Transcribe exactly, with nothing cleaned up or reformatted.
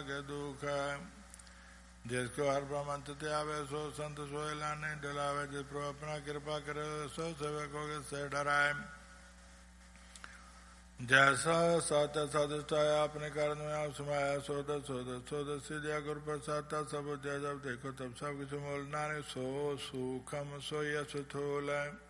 के दुख है। जिसको हर ब्रह्मंत त्यावे सो संत सोए लाने डलावे। जिस प्रभु अपना कृपा करे सो सेवकों के से डराए। जैसा सत सदुष्टाया अपने कारण में आप समाया सोद सोद सोद सिद्धिया गुरु प्रसाद सब जय जब देखो तब सब कुछ मोल नाने सो सुखम सो यश थोल।